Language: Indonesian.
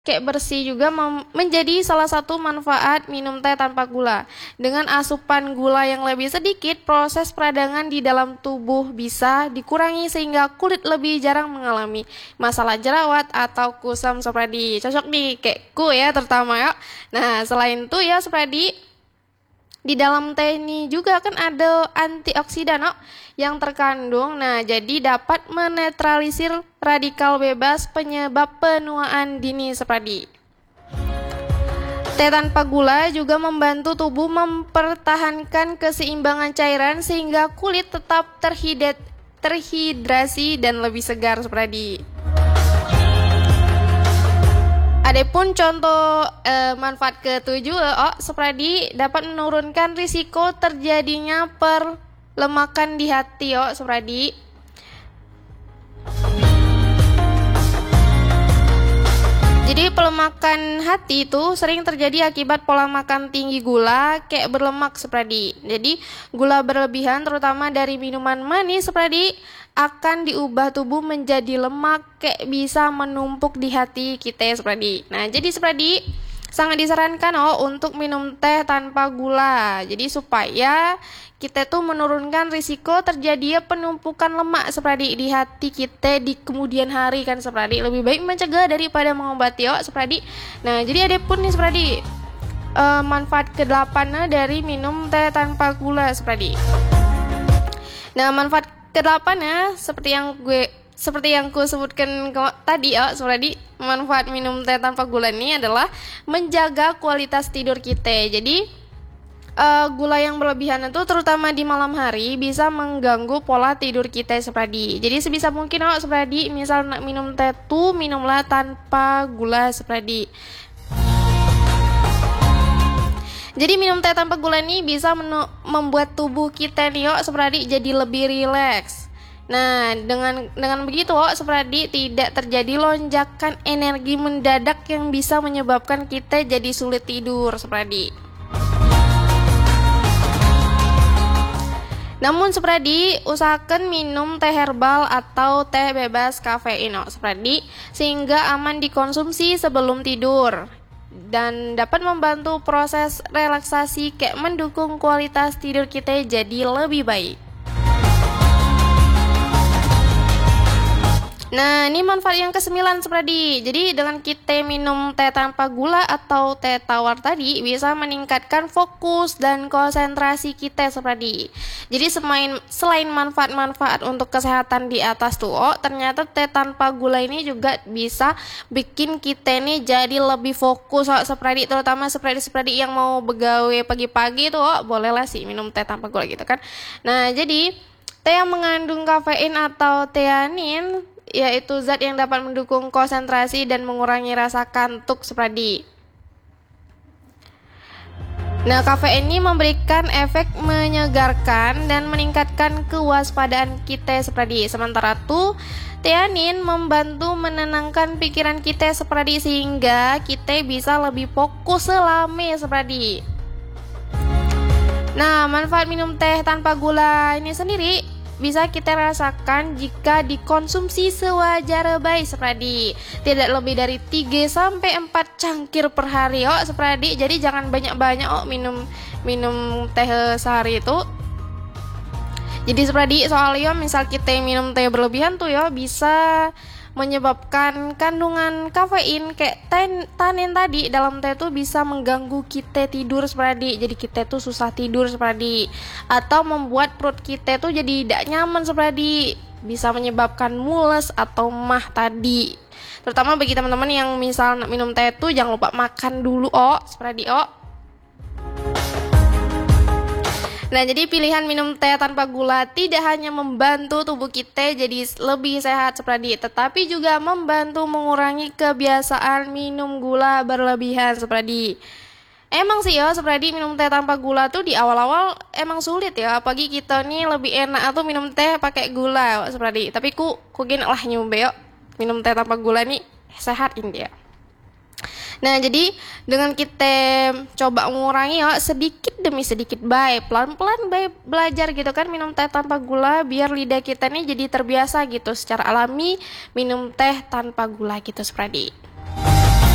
Kayak bersih juga menjadi salah satu manfaat minum teh tanpa gula. Dengan asupan gula yang lebih sedikit, proses peradangan di dalam tubuh bisa dikurangi sehingga kulit lebih jarang mengalami masalah jerawat atau kusam seperti cocok nih kayak ku ya terutama ya. Nah, selain itu ya seperti di dalam teh ini juga kan ada antioksidan yang terkandung. Nah, jadi dapat menetralisir radikal bebas penyebab penuaan dini seperti. Teh tanpa gula juga membantu tubuh mempertahankan keseimbangan cairan sehingga kulit tetap terhidrasi dan lebih segar seperti. Adapun contoh manfaat ketujuh seperti dapat menurunkan risiko terjadinya perlemakan di hati seperti. Jadi pelemakan hati itu sering terjadi akibat pola makan tinggi gula kayak berlemak seperti. Jadi gula berlebihan terutama dari minuman manis seperti akan diubah tubuh menjadi lemak kayak bisa menumpuk di hati kita seperti. Nah, jadi seperti sangat disarankan untuk minum teh tanpa gula. Jadi supaya kita tuh menurunkan risiko terjadinya penumpukan lemak seperti di hati kita di kemudian hari kan seperti. Lebih baik mencegah daripada mengobati seperti. Nah, jadi ada pun nih seperti manfaat ke-8 dari minum teh tanpa gula seperti. Nah, manfaat ke-8 seperti yang ku sebutkan tadi seperti manfaat minum teh tanpa gula ini adalah menjaga kualitas tidur kita. Jadi gula yang berlebihan itu terutama di malam hari bisa mengganggu pola tidur kita seperti. Jadi sebisa mungkin seperti misal nak minum teh tuh minumlah tanpa gula seperti. Jadi minum teh tanpa gula ini bisa membuat tubuh kita nih seperti jadi lebih rileks. Nah, dengan begitu seperti tidak terjadi lonjakan energi mendadak yang bisa menyebabkan kita jadi sulit tidur seperti. Namun seperti usahakan minum teh herbal atau teh bebas kafein seperti sehingga aman dikonsumsi sebelum tidur dan dapat membantu proses relaksasi kayak mendukung kualitas tidur kita jadi lebih baik. Nah, ini manfaat yang ke-9 seperti. Jadi dengan kita minum teh tanpa gula atau teh tawar tadi bisa meningkatkan fokus dan konsentrasi kita seperti. Jadi selain manfaat-manfaat untuk kesehatan di atas tuh, ternyata teh tanpa gula ini juga bisa bikin kita nih jadi lebih fokus seperti terutama seperti yang mau begawe pagi-pagi tuh, bolehlah sih minum teh tanpa gula gitu kan. Nah, jadi teh yang mengandung kafein atau teanin yaitu zat yang dapat mendukung konsentrasi dan mengurangi rasa kantuk seperti. Nah, kafein ini memberikan efek menyegarkan dan meningkatkan kewaspadaan kita seperti. Sementara itu, teanin membantu menenangkan pikiran kita seperti sehingga kita bisa lebih fokus selama seperti. Nah, manfaat minum teh tanpa gula ini sendiri bisa kita rasakan jika dikonsumsi sewajar baik seperti tidak lebih dari 3 sampai 4 cangkir per hari seperti. Jadi jangan banyak-banyak minum teh sehari itu. Jadi seperti soalnya misal kita minum teh berlebihan tuh bisa menyebabkan kandungan kafein kayak tanin tadi dalam teh tuh bisa mengganggu kita tidur seperti. Jadi kita tuh susah tidur seperti atau membuat perut kita tuh jadi tidak nyaman seperti, bisa menyebabkan mules atau mah tadi. Terutama bagi teman-teman yang misal nak minum teh tuh jangan lupa makan dulu seperti. Nah, jadi pilihan minum teh tanpa gula tidak hanya membantu tubuh kita jadi lebih sehat seperti, tetapi juga membantu mengurangi kebiasaan minum gula berlebihan seperti. Emang sih seperti minum teh tanpa gula tuh di awal-awal emang sulit apalagi kita nih lebih enak atau minum teh pakai gula seperti. Tapi ku gini lah nyoba minum teh tanpa gula nih sehat ini ya. Nah, jadi dengan kita coba mengurangi sedikit demi sedikit baik, pelan-pelan baik belajar gitu kan minum teh tanpa gula biar lidah kita nih jadi terbiasa gitu secara alami minum teh tanpa gula gitu seperti.